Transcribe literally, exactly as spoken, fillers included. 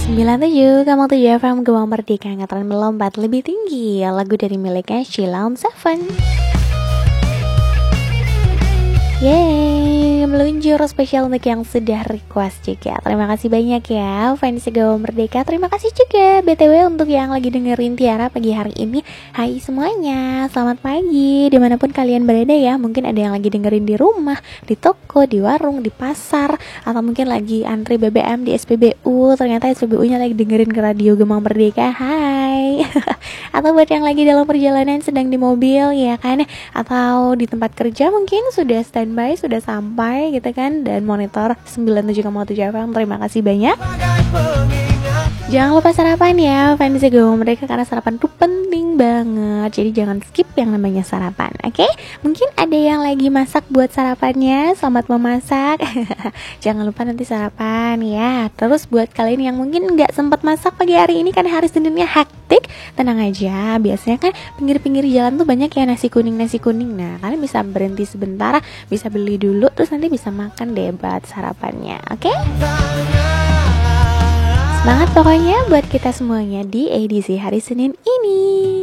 sembilan tujuh, kamu tujuh F M, Gelombang Merdeka, Angkatan Melompat Lebih Tinggi. Lagu dari miliknya Sheila on Seven. Yeay, meluncur spesial untuk yang sudah request juga. Terima kasih banyak ya fans Gelombang Merdeka. Terima kasih juga B T W untuk yang lagi dengerin Tiara pagi hari ini. Hai semuanya, selamat pagi dimanapun kalian berada ya. Mungkin ada yang lagi dengerin di rumah, di toko, di warung, di pasar, atau mungkin lagi antri B B M di S P B U. Ternyata S P B U-nya lagi dengerin ke radio Gelombang Merdeka. Hai. Atau buat yang lagi dalam perjalanan sedang di mobil ya kan, atau di tempat kerja mungkin sudah standby, sudah sampai gitu kan, dan monitor sembilan puluh tujuh koma tujuh F M. Terima kasih banyak. Jangan lupa sarapan ya fans Gelombang Merdeka, karena sarapan tuh penting banget. Jadi jangan skip yang namanya sarapan, oke? Okay? Mungkin ada yang lagi masak buat sarapannya, selamat memasak. Jangan lupa nanti sarapan ya. Terus buat kalian yang mungkin nggak sempat masak pagi hari ini kan hari Seninnya hektik, tenang aja. Biasanya kan pinggir-pinggir jalan tuh banyak ya nasi kuning nasi kuning. Nah kalian bisa berhenti sebentar, bisa beli dulu, terus nanti bisa makan deh buat sarapannya, oke? Okay? Semangat pokoknya buat kita semuanya di edisi hari Senin ini.